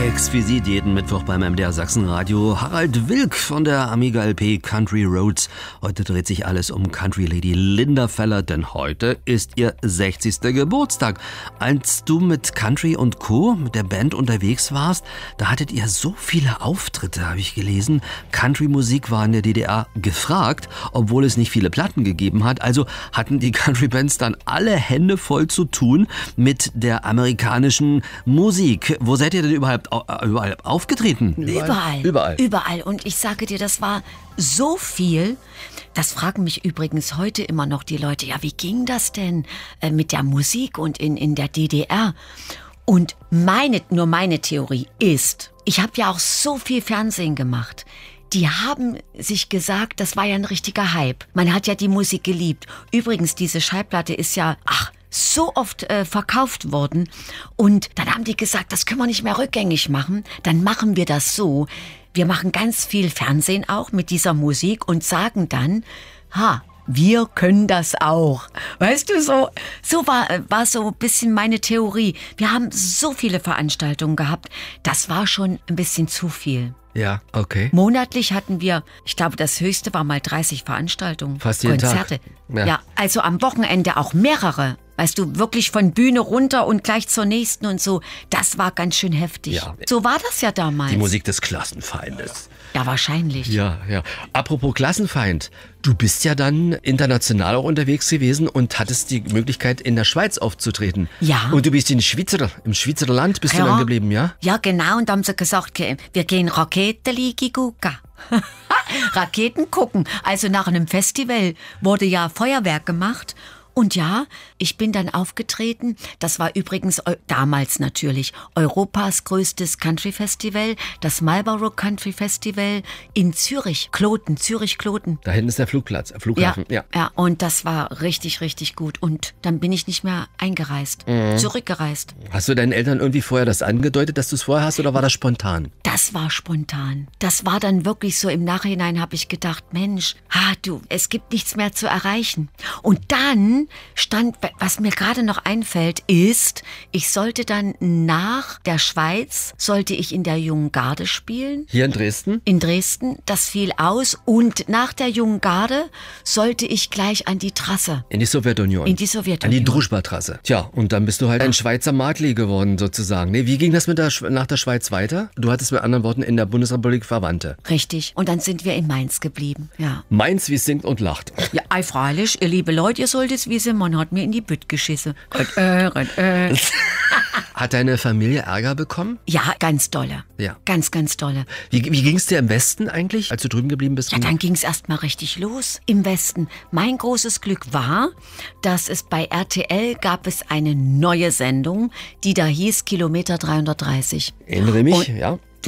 Exquisit jeden Mittwoch beim MDR Sachsenradio. Harald Wilk von der Amiga LP Country Roads. Heute dreht sich alles um Country Lady Linda Feller, denn heute ist ihr 60. Geburtstag. Als du mit Country und Co. mit der Band unterwegs warst, da hattet ihr so viele Auftritte, habe ich gelesen. Country-Musik war in der DDR gefragt, obwohl es nicht viele Platten gegeben hat. Also hatten die Country-Bands dann alle Hände voll zu tun mit der amerikanischen Musik. Wo seid ihr denn überall aufgetreten? Überall. Und ich sage dir, das war so viel. Das fragen mich übrigens heute immer noch die Leute. Ja, wie ging das denn mit der Musik und in der DDR? Und meine Theorie ist, ich habe ja auch so viel Fernsehen gemacht. Die haben sich gesagt, das war ja ein richtiger Hype. Man hat ja die Musik geliebt. Übrigens, diese Schallplatte ist ja, so oft verkauft worden. Und dann haben die gesagt, das können wir nicht mehr rückgängig machen. Dann machen wir das so. Wir machen ganz viel Fernsehen auch mit dieser Musik und sagen dann, wir können das auch. Weißt du, so war so ein bisschen meine Theorie. Wir haben so viele Veranstaltungen gehabt. Das war schon ein bisschen zu viel. Ja, okay. Monatlich hatten wir, ich glaube, das höchste war mal 30 Veranstaltungen. Fast jeden Konzerte. Tag. Ja, also am Wochenende auch mehrere. Weißt du, wirklich von Bühne runter und gleich zur nächsten und so. Das war ganz schön heftig. Ja. So war das ja damals. Die Musik des Klassenfeindes. Ja, wahrscheinlich. Ja. Apropos Klassenfeind, du bist ja dann international auch unterwegs gewesen und hattest die Möglichkeit, in der Schweiz aufzutreten. Ja. Und du bist im Schweizerland bist du dann geblieben, ja? Ja, genau. Und da haben sie gesagt, wir gehen Raketen gucken. Raketen gucken. Also nach einem Festival wurde ja Feuerwerk gemacht. Und ja, ich bin dann aufgetreten. Das war übrigens damals natürlich Europas größtes Country Festival, das Marlborough Country Festival in Zürich Kloten. Da hinten ist der Flughafen. Ja. Ja, und das war richtig, richtig gut. Und dann bin ich nicht mehr eingereist, zurückgereist. Hast du deinen Eltern irgendwie vorher das angedeutet, dass du es vorher hast, oder war das spontan? Das war spontan. Das war dann wirklich so, im Nachhinein habe ich gedacht, Mensch, es gibt nichts mehr zu erreichen. Und dann stand, was mir gerade noch einfällt, ist, ich sollte dann nach der Schweiz, sollte ich in der Jungen Garde spielen. Hier in Dresden? In Dresden, das fiel aus. Und nach der Jungen Garde sollte ich gleich an die Trasse. In die Sowjetunion? In die Sowjetunion. An die Druschba-Trasse. Tja, und dann bist du halt ein Schweizer Martli geworden sozusagen. Nee, wie ging das nach der Schweiz weiter? Du hattest mit anderen Worten in der Bundesrepublik Verwandte. Richtig. Und dann sind wir in Mainz geblieben, ja. Mainz, wie es singt und lacht. Ja, freilich, ihr liebe Leute, ihr solltet es wissen, man hat mir in die Bütt geschissen. Hat deine Familie Ärger bekommen? Ja, ganz dolle. Ja. Ganz, ganz dolle. Wie ging es dir im Westen eigentlich, als du drüben geblieben bist? Ja, dann ging es erst mal richtig los im Westen. Mein großes Glück war, dass es bei RTL gab es eine neue Sendung, die da hieß Kilometer 330. Erinnere mich, ja.